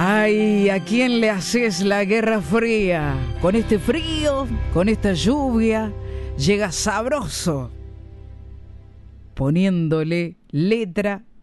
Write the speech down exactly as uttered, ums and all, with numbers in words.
Ay, ¿a quién le haces la guerra fría? Con este frío, con esta lluvia, llega sabroso, poniéndole letra